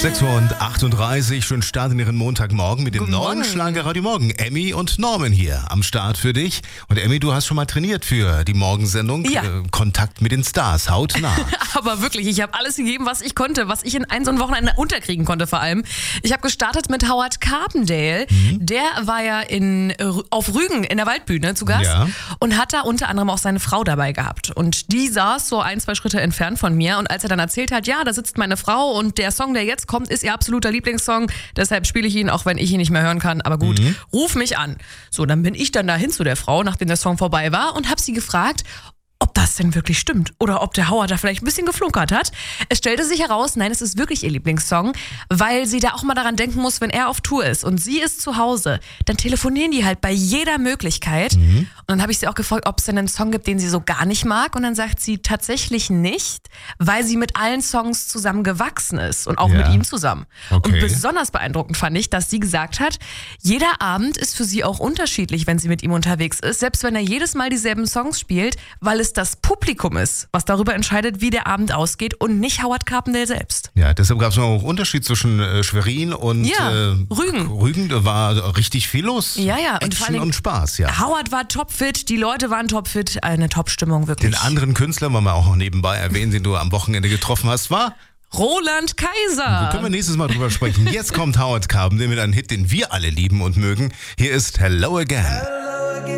6:38 Uhr, schön Start in Ihren Montagmorgen mit dem Guten neuen Morgen. Schlager Radio Morgen. Emmy und Norman hier am Start für dich. Und Emmy, du hast schon mal trainiert für die Morgensendung. Ja. Kontakt mit den Stars, hautnah. Aber wirklich, ich habe alles gegeben, was ich konnte, was ich in so einem Wochenende unterkriegen konnte vor allem. Ich habe gestartet mit Howard Carpendale. Der war ja auf Rügen in der Waldbühne zu Gast Ja. und hat da unter anderem auch seine Frau dabei gehabt. Und die saß so 1-2 Schritte entfernt von mir. Und als er dann erzählt hat, ja, da sitzt meine Frau und der Song, der jetzt kommt, ist ihr absoluter Lieblingssong. Deshalb spiele ich ihn, auch wenn ich ihn nicht mehr hören kann. Aber gut, ruf mich an. So, dann bin ich dann dahin zu der Frau, nachdem der Song vorbei war und habe sie gefragt, ob das denn wirklich stimmt oder ob der Howard da vielleicht ein bisschen geflunkert hat. Es stellte sich heraus, nein, es ist wirklich ihr Lieblingssong, weil sie da auch mal daran denken muss, wenn er auf Tour ist und sie ist zu Hause, dann telefonieren die halt bei jeder Möglichkeit. Und dann habe ich sie auch gefragt, ob es denn einen Song gibt, den sie so gar nicht mag. Und dann sagt sie tatsächlich nicht, weil sie mit allen Songs zusammen gewachsen ist und auch Ja. mit ihm zusammen. Okay. Und besonders beeindruckend fand ich, dass sie gesagt hat, jeder Abend ist für sie auch unterschiedlich, wenn sie mit ihm unterwegs ist, selbst wenn er jedes Mal dieselben Songs spielt, weil es das Publikum ist, was darüber entscheidet, wie der Abend ausgeht und nicht Howard Carpendale selbst. Ja, deshalb gab es noch einen Unterschied zwischen Schwerin und Ja, Rügen. Rügen, da war richtig viel los. Ja, ja. Und vor Action allem- und Spaß, ja. Howard war topfit, die Leute waren topfit, eine Topstimmung wirklich. Den anderen Künstler, wollen wir auch noch nebenbei erwähnen, den du am Wochenende getroffen hast, war... Roland Kaiser. Können wir nächstes Mal drüber sprechen. Jetzt kommt Howard Carpendale mit einem Hit, den wir alle lieben und mögen. Hier ist Hello Again.